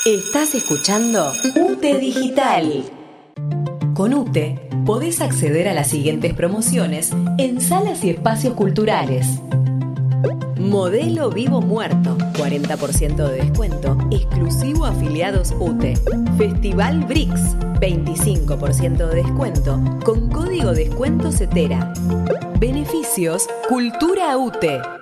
Estás escuchando UTE Digital. Con UTE podés acceder a las siguientes promociones en salas y espacios culturales. Modelo Vivo Muerto, 40% de descuento, exclusivo a afiliados UTE. Festival BRICS, 25% de descuento, con código descuento CETERA. Beneficios Cultura UTE.